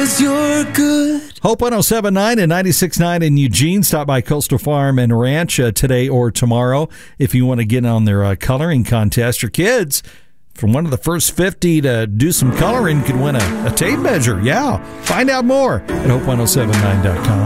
'cause you're good. Hope 107.9 and 96.9 in Eugene. Stop by Coastal Farm and Ranch today or tomorrow if you want to get on their coloring contest. Your kids, from one of the first 50 to do some coloring, could win a tape measure. Yeah. Find out more at hope1079.com.